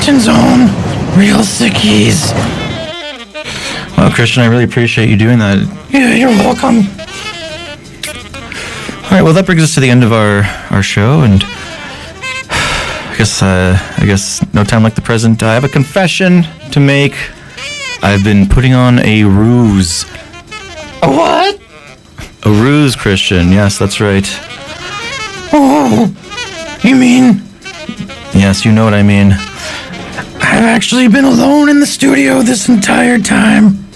nation's own real sickies. Well, Christian, I really appreciate you doing that. Yeah, you're welcome. All right, well, that brings us to the end of our show, and I guess no time like the present. I have a confession to make. I've been putting on a ruse. A what? A ruse, Christian. Yes, that's right. Oh, you mean? Yes, you know what I mean. I've actually been alone in the studio this entire time.